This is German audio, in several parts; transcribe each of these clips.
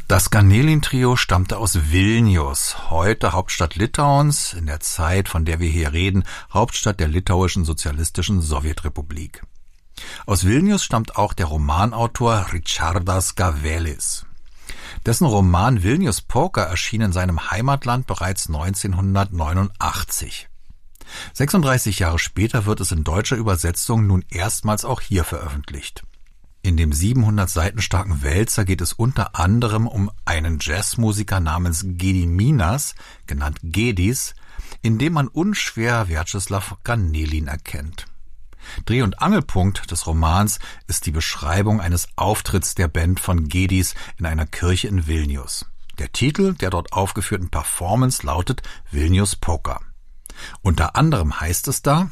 Das Garnelin-Trio stammte aus Vilnius, heute Hauptstadt Litauens, in der Zeit, von der wir hier reden, Hauptstadt der litauischen sozialistischen Sowjetrepublik. Aus Vilnius stammt auch der Romanautor Ričardas Gavelis. Dessen Roman Vilnius Polka erschien in seinem Heimatland bereits 1989. 36 Jahre später wird es in deutscher Übersetzung nun erstmals auch hier veröffentlicht. In dem 700 Seiten starken Wälzer geht es unter anderem um einen Jazzmusiker namens Gediminas, genannt Gedis, in dem man unschwer Vjacheslav Garnelin erkennt. Dreh- und Angelpunkt des Romans ist die Beschreibung eines Auftritts der Band von Gedis in einer Kirche in Vilnius. Der Titel der dort aufgeführten Performance lautet Vilnius Polka. Unter anderem heißt es da: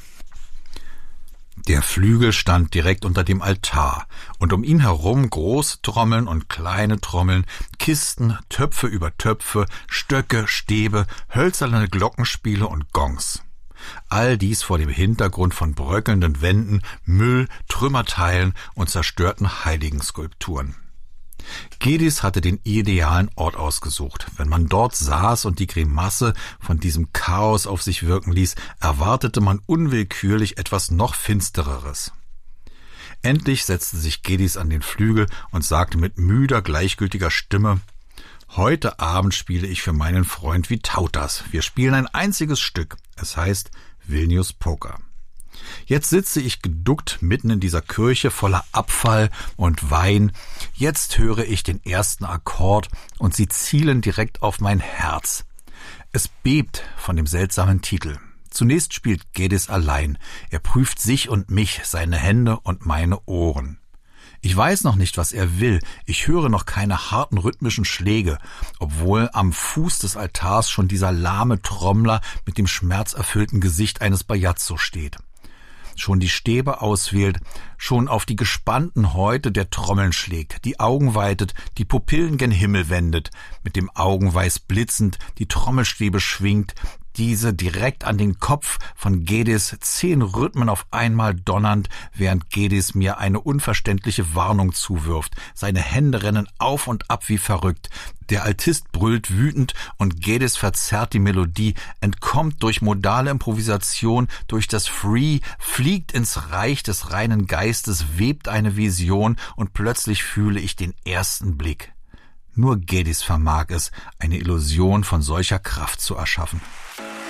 Der Flügel stand direkt unter dem Altar und um ihn herum große Trommeln und kleine Trommeln, Kisten, Töpfe über Töpfe, Stöcke, Stäbe, hölzerne Glockenspiele und Gongs. All dies vor dem Hintergrund von bröckelnden Wänden, Müll, Trümmerteilen und zerstörten Heiligenskulpturen. Gedis hatte den idealen Ort ausgesucht. Wenn man dort saß und die Grimasse von diesem Chaos auf sich wirken ließ, erwartete man unwillkürlich etwas noch Finstereres. Endlich setzte sich Gedis an den Flügel und sagte mit müder, gleichgültiger Stimme: Heute Abend spiele ich für meinen Freund Vytautas. Wir spielen ein einziges Stück. Es heißt Vilnius Polka. Jetzt sitze ich geduckt mitten in dieser Kirche voller Abfall und Wein. Jetzt höre ich den ersten Akkord und sie zielen direkt auf mein Herz. Es bebt von dem seltsamen Titel. Zunächst spielt Gedis allein. Er prüft sich und mich, seine Hände und meine Ohren. Ich weiß noch nicht, was er will. Ich höre noch keine harten rhythmischen Schläge, obwohl am Fuß des Altars schon dieser lahme Trommler mit dem schmerzerfüllten Gesicht eines Bajazzo steht. Schon die Stäbe auswählt, schon auf die gespannten Häute der Trommeln schlägt, die Augen weitet, die Pupillen gen Himmel wendet, mit dem Augenweiß blitzend, die Trommelstäbe schwingt, diese direkt an den Kopf von Gedis 10 Rhythmen auf einmal donnernd, während Gedis mir eine unverständliche Warnung zuwirft. Seine Hände rennen auf und ab wie verrückt. Der Altist brüllt wütend und Gedis verzerrt die Melodie, entkommt durch modale Improvisation, durch das Free, fliegt ins Reich des reinen Geistes, webt eine Vision und plötzlich fühle ich den ersten Blick. Nur Gedis vermag es, eine Illusion von solcher Kraft zu erschaffen.